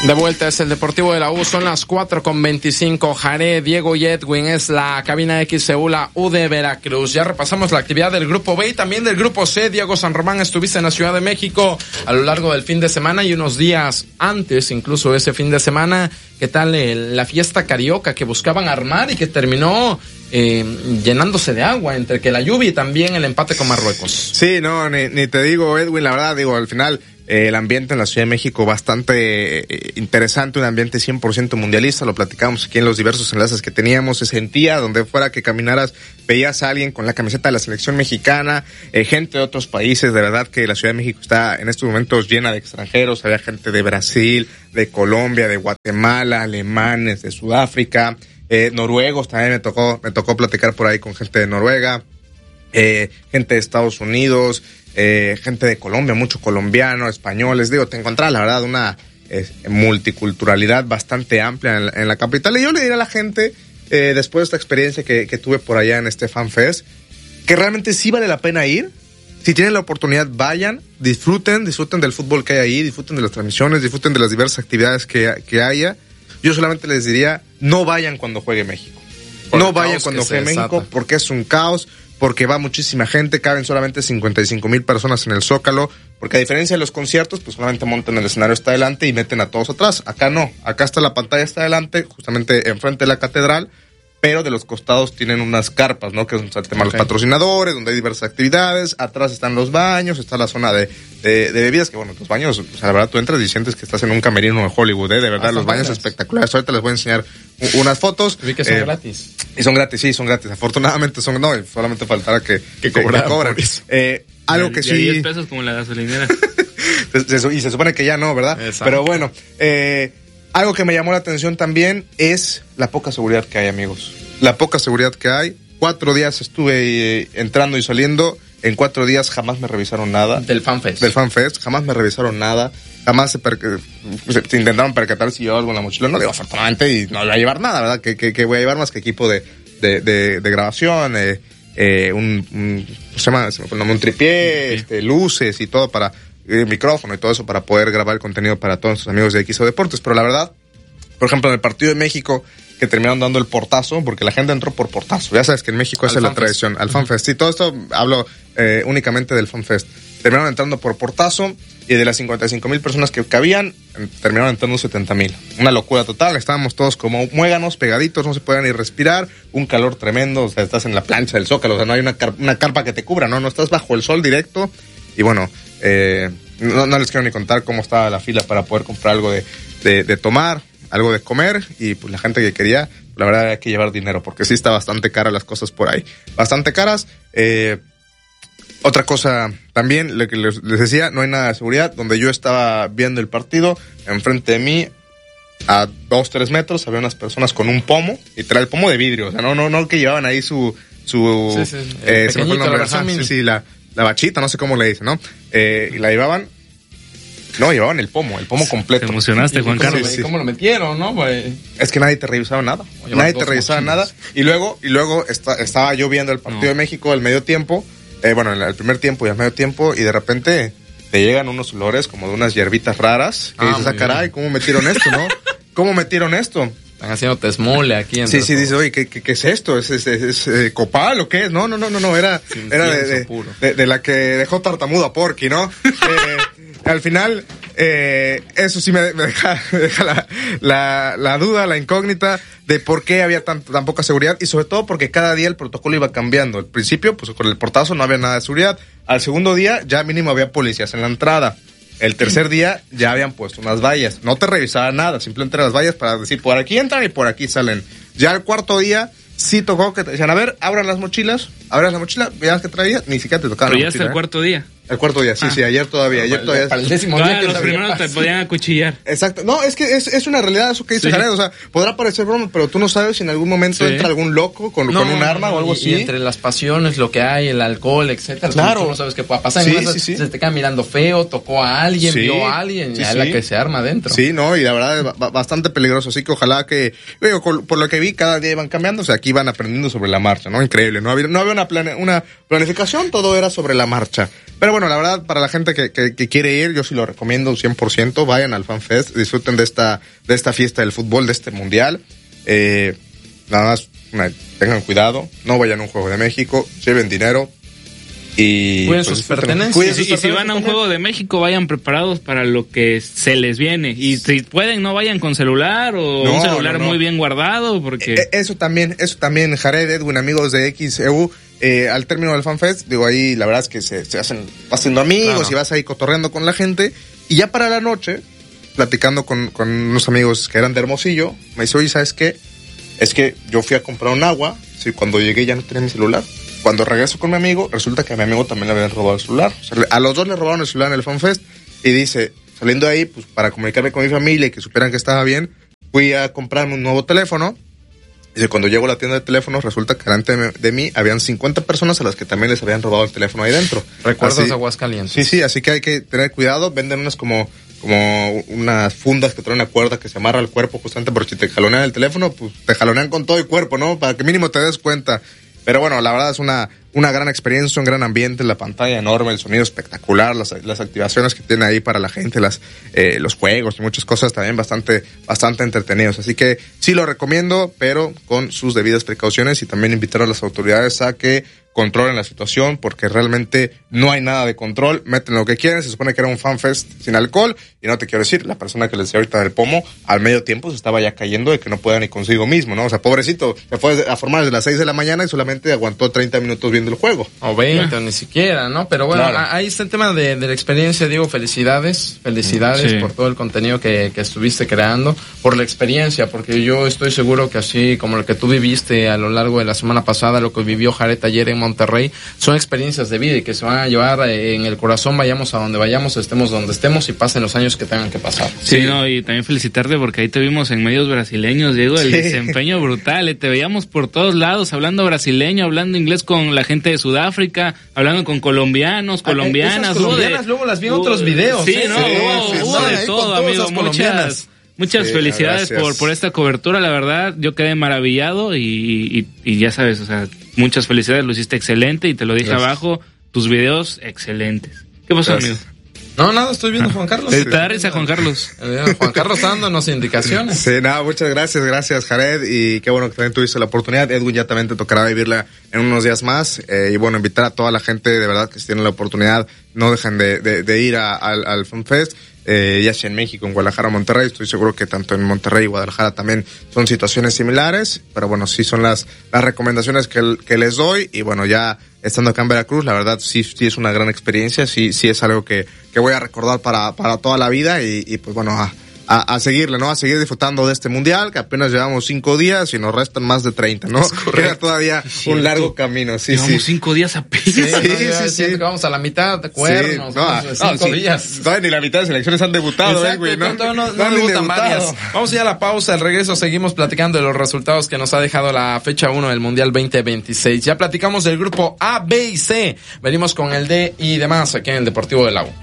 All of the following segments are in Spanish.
De vuelta es el Deportivo de la U, son las 4:25. Jared, Diego y Edwin es la cabina XCU, la U de Veracruz. Ya repasamos la actividad del Grupo B y también del Grupo C. Diego San Román, estuviste en la Ciudad de México a lo largo del fin de semana y unos días antes, incluso ese fin de semana. ¿Qué tal la fiesta carioca que buscaban armar y que terminó llenándose de agua entre que la lluvia y también el empate con Marruecos? Sí, no, ni te digo, Edwin, la verdad, al final el ambiente en la Ciudad de México bastante interesante, un ambiente 100% mundialista, lo platicamos aquí en los diversos enlaces que teníamos, se sentía donde fuera que caminaras, veías a alguien con la camiseta de la selección mexicana, gente de otros países, de verdad que la Ciudad de México está en estos momentos llena de extranjeros, había gente de Brasil, de Colombia, de Guatemala, alemanes, de Sudáfrica, noruegos, también me tocó platicar por ahí con gente de Noruega, gente de Estados Unidos, gente de Colombia, mucho colombiano, españoles, te encontraba la verdad una multiculturalidad bastante amplia en la capital. Y yo le diría a la gente, después de esta experiencia que tuve por allá en este FanFest, que realmente sí vale la pena ir. Si tienen la oportunidad, vayan, disfruten del fútbol que hay ahí, disfruten de las transmisiones, disfruten de las diversas actividades que haya. Yo solamente les diría, no vayan cuando juegue México. No vayan cuando juegue México porque es un caos, porque va muchísima gente, caben solamente 55,000 personas en el Zócalo, porque a diferencia de los conciertos, pues solamente montan el escenario hasta adelante y meten a todos atrás. Acá no, acá está la pantalla hasta adelante, justamente enfrente de la catedral, pero de los costados tienen unas carpas, ¿no? Que es el tema de los patrocinadores, donde hay diversas actividades, atrás están los baños, está la zona de bebidas, que bueno, los baños, o sea, la verdad tú entras y sientes que estás en un camerino de Hollywood, de verdad, los baños espectaculares. Ahorita les voy a enseñar unas fotos. Vi que son gratis. Y son gratis, sí, son gratis. Afortunadamente solamente faltará que cobran. Algo que sí. 10 pesos como la gasolinera. Y se supone que ya no, ¿verdad? Exacto. Pero bueno, algo que me llamó la atención también es la poca seguridad que hay, amigos. La poca seguridad que hay. 4 días estuve entrando y saliendo. En 4 días jamás me revisaron nada. Del FanFest. Jamás me revisaron nada. Jamás se intentaron percatar si llevaba algo en la mochila. No, digo, afortunadamente, y no iba a llevar nada, ¿verdad? Que voy a llevar más que equipo de grabación, ¿cómo se llama? Se me fue el nombre, un tripié, luces y todo para micrófono y todo eso para poder grabar el contenido para todos sus amigos de XO Deportes. Pero la verdad, por ejemplo, en el partido de México, que terminaron dando el portazo, porque la gente entró por portazo. Ya sabes que en México esa es la tradición, al FanFest. Sí, todo esto hablo únicamente del FanFest. Terminaron entrando por portazo y de las 55,000 personas que cabían, terminaron entrando 70,000. Una locura total, estábamos todos como muéganos, pegaditos, no se podían ni respirar, un calor tremendo, o sea, estás en la plancha del Zócalo, o sea, no hay una carpa que te cubra, no estás bajo el sol directo. Y bueno, no les quiero ni contar cómo estaba la fila para poder comprar algo de tomar, algo de comer, y pues la gente que quería, la verdad hay que llevar dinero, porque sí está bastante cara las cosas por ahí, bastante caras. Otra cosa también, lo que les decía, no hay nada de seguridad. Donde yo estaba viendo el partido, enfrente de mí, a 2-3 metros, había unas personas con un pomo, literal, pomo de vidrio, o sea, no que llevaban ahí su se me fue el nombre, la bachita, no sé cómo le dicen, ¿no? Y la llevaban. No, llevaban el pomo completo. Te emocionaste, Juan Carlos. ¿Y cómo lo metieron, no? Pues... Es que nadie te revisaba nada. Nadie te revisaba nada. Y luego estaba yo viendo el partido de México al medio tiempo. Bueno, el primer tiempo y al medio tiempo. Y de repente te llegan unos olores como de unas hierbitas raras. Que dices, caray, ¿cómo metieron esto, no? ¿Cómo metieron esto? Están haciendo tesmole aquí. Sí, dice, oye, ¿qué es esto? ¿Es copal o qué es? No, era de la que dejó tartamudo a Porky, ¿no? Al final, eso sí me deja la duda, la incógnita de por qué había tan poca seguridad, y sobre todo porque cada día el protocolo iba cambiando. Al principio, pues con el portazo no había nada de seguridad. Al segundo día, ya mínimo había policías en la entrada. El tercer día ya habían puesto unas vallas. No te revisaban nada, simplemente las vallas para decir, por aquí entran y por aquí salen. Ya el cuarto día sí tocó que te decían, a ver, abran la mochila, veas que traía, ni siquiera te tocaban. Pero ya hasta el cuarto día. El cuarto día, sí, ayer todavía. Para el 10º día. Los primeros te podían acuchillar. Exacto. No, es que es una realidad eso que dice Jared. O sea, podrá parecer broma, pero tú no sabes si en algún momento entra algún loco con un arma o algo así. Y entre las pasiones, lo que hay, el alcohol, etcétera. Claro. Tú no sabes qué pueda pasar. Se te queda mirando feo, tocó a alguien, vio a alguien, y es la que se arma adentro. Sí, no, y la verdad es bastante peligroso. Así que ojalá que, por lo que vi, cada día iban cambiando. O sea, aquí iban aprendiendo sobre la marcha, ¿no? Increíble. No había una planificación, todo era sobre la marcha. Pero bueno, la verdad, para la gente que quiere ir, yo sí lo recomiendo 100%. Vayan al FanFest, disfruten de esta fiesta del fútbol, de este mundial. Nada más, tengan cuidado, no vayan a un Juego de México, lleven dinero. Y cuiden sus pertenencias. Y si van a un Juego de México, vayan preparados para lo que se les viene. Y si pueden, no vayan con celular o un celular muy bien guardado, porque... Eso también, Jared, Edwin, amigos de XEU, al término del FanFest, digo, ahí la verdad es que se hacen haciendo amigos, y vas ahí cotorreando con la gente. Y ya para la noche, platicando con unos amigos que eran de Hermosillo, me dice, oye, ¿sabes qué? Es que yo fui a comprar un agua, sí, cuando llegué ya no tenía mi celular. Cuando regreso con mi amigo, resulta que a mi amigo también le habían robado el celular. O sea, a los dos le robaron el celular en el FanFest. Y dice, saliendo de ahí, pues para comunicarme con mi familia y que supieran que estaba bien, fui a comprarme un nuevo teléfono. Dice, cuando llego a la tienda de teléfonos, resulta que delante de mí habían 50 personas a las que también les habían robado el teléfono ahí dentro. Recuerdos de Aguascalientes. Sí, así que hay que tener cuidado. Venden unas como unas fundas que traen una cuerda que se amarra al cuerpo justamente porque si te jalonean el teléfono, pues te jalonean con todo el cuerpo, ¿no? Para que mínimo te des cuenta. Pero bueno, la verdad es una gran experiencia, un gran ambiente, la pantalla enorme, el sonido espectacular, las activaciones que tiene ahí para la gente, los juegos y muchas cosas también bastante entretenidos. Así que sí lo recomiendo, pero con sus debidas precauciones, y también invitar a las autoridades a que controlen la situación, porque realmente no hay nada de control. Meten lo que quieren. Se supone que era un FanFest sin alcohol, y no te quiero decir, la persona que les decía ahorita del pomo, al medio tiempo se estaba ya cayendo de que no pueda ni consigo mismo, ¿no? O sea, pobrecito, se fue a formar desde las 6 de la mañana y solamente aguantó 30 minutos viendo el juego. O 20, o ni siquiera, ¿no? Pero bueno, claro, ahí está el tema de la experiencia, Diego. Felicidades por todo el contenido que estuviste creando, por la experiencia, porque yo estoy seguro que así como lo que tú viviste a lo largo de la semana pasada, lo que vivió Jared ayer en Monterrey, son experiencias de vida y que se van a llevar en el corazón, vayamos a donde vayamos, estemos donde estemos y pasen los años que tengan que pasar. Sí, no, y también felicitarte porque ahí te vimos en medios brasileños, Diego, el desempeño brutal, te veíamos por todos lados, hablando brasileño, hablando inglés con la gente de Sudáfrica, hablando con colombianas. Luego las vi en otros videos. Sí, hubo de todo, amigo, muchas felicidades por esta cobertura, la verdad, yo quedé maravillado y ya sabes, o sea, muchas felicidades, lo hiciste excelente y te lo dije abajo, tus videos excelentes. ¿Qué pasó, amigo? No, nada, estoy viendo a Juan Carlos. Te da risa Juan Carlos. Juan Carlos está dándonos indicaciones. Sí, nada, muchas gracias Jared, y qué bueno que también tuviste la oportunidad. Edwin, ya también te tocará vivirla en unos días más, y bueno, invitar a toda la gente, de verdad, que si tienen la oportunidad, no dejen de ir al FanFest. Ya sea en México, en Guadalajara, Monterrey, estoy seguro que tanto en Monterrey y Guadalajara también son situaciones similares, pero bueno, sí son las recomendaciones que les doy, y bueno, ya estando acá en Veracruz, la verdad sí es una gran experiencia, sí es algo que voy a recordar para toda la vida, y pues bueno, a seguirle, ¿no? A seguir disfrutando de este mundial, que apenas llevamos 5 días y nos restan más de 30, ¿no? Queda todavía un largo camino, Llevamos 5 días apenas. Sí. Vamos a la mitad de cuernos. 5 días. Todavía ni la mitad de selecciones han debutado, güey, ¿no? No debutan varias. Vamos ya a la pausa, al regreso seguimos platicando de los resultados que nos ha dejado la fecha 1 del Mundial 2026. Ya platicamos del grupo A, B y C. Venimos con el D y demás aquí en el Deportivo del Lago.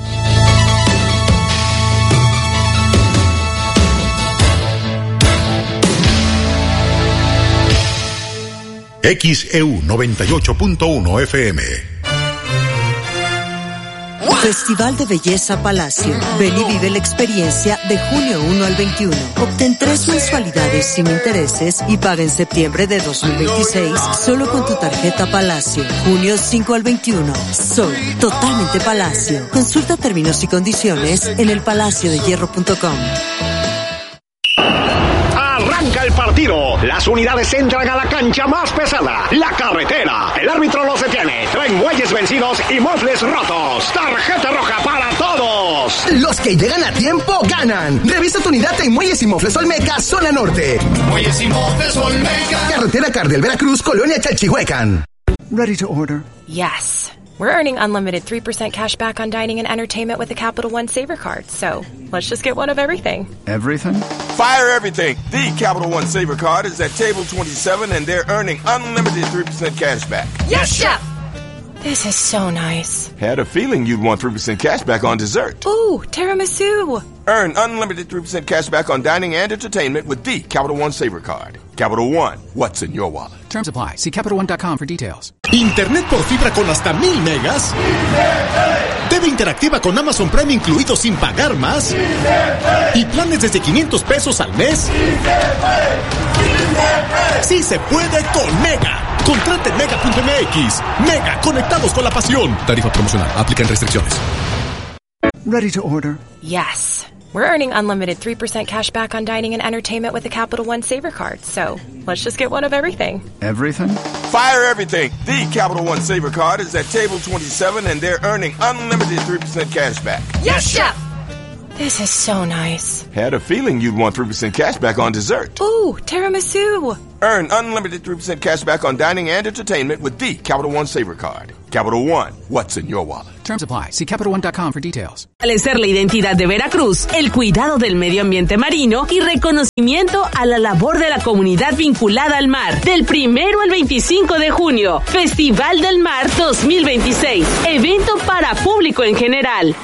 XEU 98.1 FM. Festival de Belleza Palacio. Ven y vive la experiencia de junio 1 al 21. Obtén 3 mensualidades sin intereses y paga en septiembre de 2026 solo con tu tarjeta Palacio. Junio 5 al 21. Soy totalmente Palacio. Consulta términos y condiciones en elpalaciodehierro.com. Arranca el partido. Las unidades entran a la cancha más pesada, la carretera. El árbitro los detiene. Traen muelles vencidos y mofles rotos. Tarjeta roja para todos. Los que llegan a tiempo ganan. Revisa tu unidad en Muelles y Mofles Olmeca, zona norte. Muelles y Mofles Olmeca. Carretera Cardel, Veracruz, Colonia Chalchihuecan. Ready to order? Yes. We're earning unlimited 3% cash back on dining and entertainment with the Capital One Saver Card. So, let's just get one of everything. Everything? Fire everything. The Capital One Saver Card is at table 27 and they're earning unlimited 3% cash back. Yes, Chef! This is so nice. Had a feeling you'd want 3% cash back on dessert. Ooh, tiramisu. Earn unlimited 3% cash back on dining and entertainment with the Capital One Saver Card. Capital One, what's in your wallet? Terms apply. See CapitalOne.com for details. ¿Internet por fibra con hasta 1000 megas? ¿TV interactiva con Amazon Prime incluido sin pagar más? ¿Y planes desde 500 pesos al mes? ¡Sí se puede con Mega! Contrate en Mega.mx. Mega, conectados con la pasión. Tarifa promocional. Aplican restricciones. Ready to order? Yes. We're earning unlimited 3% cash back on dining and entertainment with the Capital One Saver Card. So let's just get one of everything. Everything? Fire everything. The Capital One Saver Card is at table 27 and they're earning unlimited 3% cash back. Yes, Chef! This is so nice. Had a feeling you'd want 3% cash back on dessert. Ooh, tiramisu. Earn unlimited 3% cash back on dining and entertainment with the Capital One Saver Card. Capital One, what's in your wallet? Terms apply. See CapitalOne.com for details. Fortalecer la identidad de Veracruz, el cuidado del medio ambiente marino y reconocimiento a la labor de la comunidad vinculada al mar. Del 1 al 25 de junio, Festival del Mar 2026. Evento para público en general.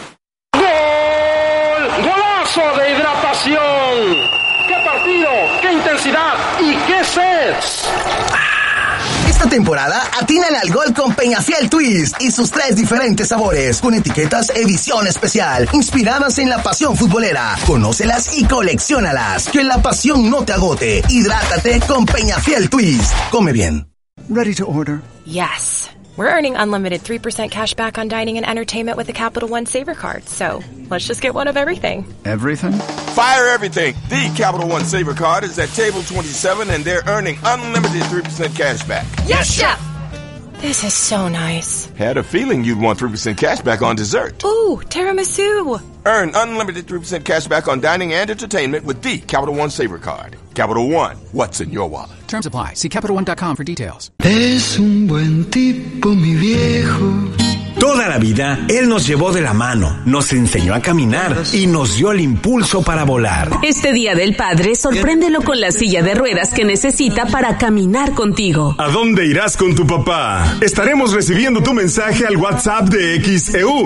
¡Gol! ¡Golazo de hidratación! ¡Qué partido! ¡Qué intensidad! ¡Y qué sets! Esta temporada atinan al gol con Peñafiel Twist y sus 3 diferentes sabores, con etiquetas edición especial, inspiradas en la pasión futbolera. Conócelas y colecciónalas. Que la pasión no te agote. Hidrátate con Peñafiel Twist. Come bien. Ready to order? Yes. We're earning unlimited 3% cash back on dining and entertainment with the Capital One Saver Card. So let's just get one of everything. Everything? Fire everything. The Capital One Saver Card is at table 27 and they're earning unlimited 3% cash back. Yes, Chef! This is so nice. Had a feeling you'd want 3% cash back on dessert. Ooh, tiramisu. Earn unlimited 3% cash back on dining and entertainment with the Capital One Saver Card. Capital One, what's in your wallet? Terms apply. See CapitalOne.com for details. Es un buen tipo, mi viejo. Toda la vida, él nos llevó de la mano, nos enseñó a caminar y nos dio el impulso para volar. Este Día del Padre, sorpréndelo con la silla de ruedas que necesita para caminar contigo. ¿A dónde irás con tu papá? Estaremos recibiendo tu mensaje al WhatsApp de XEU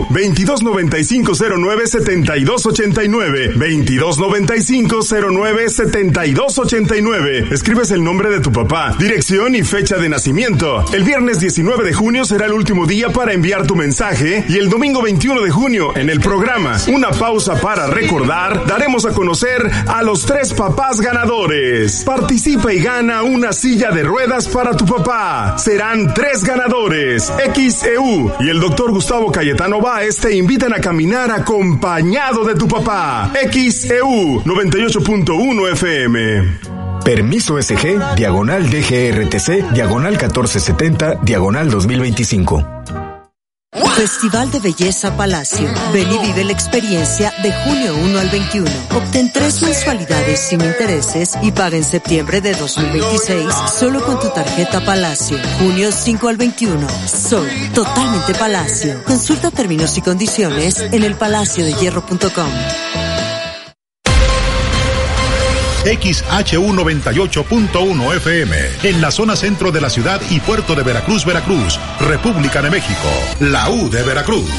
2295097289 2295097289. Escribes el nombre de tu papá, dirección y fecha de nacimiento. El viernes 19 de junio será el último día para enviar tu mensaje y el domingo 21 de junio en el programa Una Pausa para Recordar daremos a conocer a los 3 papás ganadores. Participa y gana una silla de ruedas para tu papá. Serán 3 ganadores. XEU y el doctor Gustavo Cayetano Báez te invitan a caminar acompañado de tu papá. XEU 98.1 FM. Permiso SG, diagonal DGRTC, diagonal 1470, diagonal 2025. Festival de Belleza Palacio. Ven y vive la experiencia de junio 1 al 21. Obtén 3 mensualidades sin intereses y paga en septiembre de 2026 solo con tu tarjeta Palacio. Junio 5 al 21. Soy totalmente Palacio. Consulta términos y condiciones en elpalaciodehierro.com. XHU 98.1 FM, en la zona centro de la ciudad y puerto de Veracruz, Veracruz, República de México, la U de Veracruz.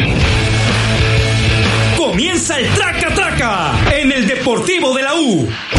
Comienza el Traca Traca en el Deportivo de la U.